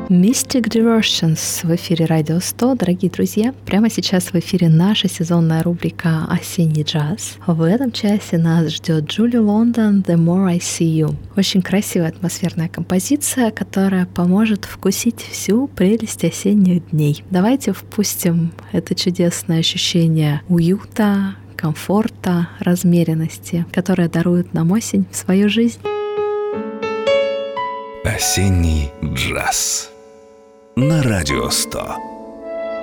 Mystic Diversions в эфире Радио 100. Дорогие друзья, прямо сейчас в эфире наша сезонная рубрика «Осенний джаз». В этом часе нас ждет Джули Лондон «The More I See You». Очень красивая атмосферная композиция, которая поможет вкусить всю прелесть осенних дней. Давайте впустим это чудесное ощущение уюта, комфорта, размеренности, которое дарует нам осень в свою жизнь. Осенний джаз на Радио 100.